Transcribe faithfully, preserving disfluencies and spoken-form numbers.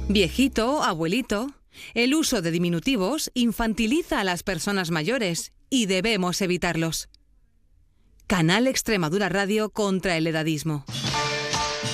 Viejito, abuelito. El uso de diminutivos infantiliza a las personas mayores y debemos evitarlos. Canal Extremadura Radio contra el edadismo.